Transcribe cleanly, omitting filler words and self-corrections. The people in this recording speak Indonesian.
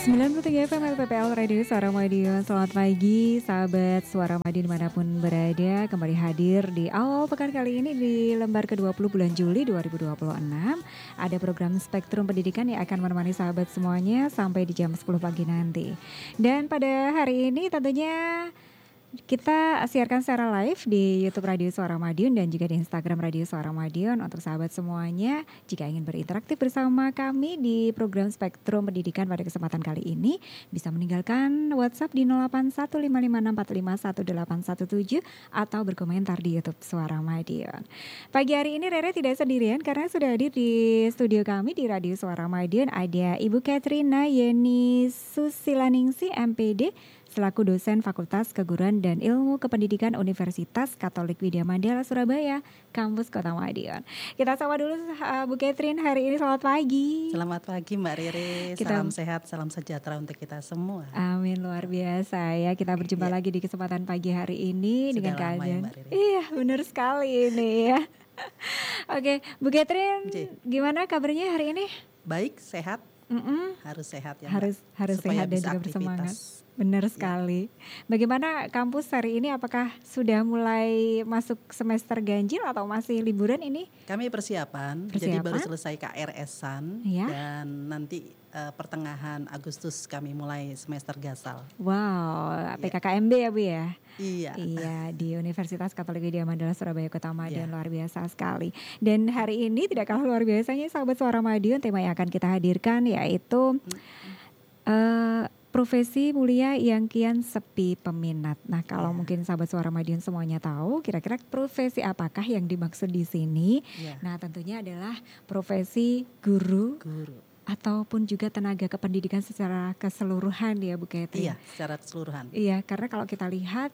93 FM LPPL Radio Suara Madiun. Selamat pagi sahabat Suara Madiun dimanapun berada. Kembali hadir di awal pekan kali ini di lembar ke-20 bulan Juli 2026. Ada program Spektrum Pendidikan yang akan menemani sahabat semuanya sampai di jam 10 pagi nanti. Dan pada hari ini tentunya kita siarkan secara live di YouTube Radio Suara Madiun dan juga di Instagram Radio Suara Madiun. Untuk sahabat semuanya, jika ingin berinteraktif bersama kami di program Spektrum Pendidikan pada kesempatan kali ini, bisa meninggalkan WhatsApp di 0815551817 atau berkomentar di YouTube Suara Madiun. Pagi hari ini Rere tidak sendirian karena sudah hadir di studio kami di Radio Suara Madiun. Ada Ibu Katrina Yeni Susilaningsi MPD selaku dosen Fakultas Keguruan dan Ilmu Kependidikan Universitas Katolik Widya Mandala Surabaya, Kampus Kota Madiun. Kita sapa dulu Bu Catherine hari ini, selamat pagi. Selamat pagi Mbak Rere, salam sehat, salam sejahtera untuk kita semua. Amin, luar biasa ya. Kita berjumpa lagi di kesempatan pagi hari ini. Sudah dengan keadaan. Iya, benar sekali ini ya. Oke, Bu Catherine, gimana kabarnya hari ini? Baik, sehat. Harus sehat ya, harus sehat dan juga bersemangat. Benar sekali. Bagaimana kampus hari ini? Apakah sudah mulai masuk semester ganjil atau masih liburan ini? Kami persiapan. Jadi baru selesai KRS-an dan nanti pertengahan Agustus kami mulai semester gasal. Wow, PKKMB ya Bu ya? Iya. Iya, di Universitas Katolik Widya Mandala Surabaya Kota Madiun. Luar biasa sekali. Dan hari ini tidak kalah luar biasanya sahabat Suara Madiun, tema yang akan kita hadirkan yaitu profesi mulia yang kian sepi peminat. Nah, kalau mungkin sahabat Suara Madiun semuanya tahu, kira-kira profesi apakah yang dimaksud di sini? Nah, tentunya adalah profesi guru. Ataupun juga tenaga kependidikan secara keseluruhan ya Bu Catherine. Iya, secara keseluruhan. Iya, karena kalau kita lihat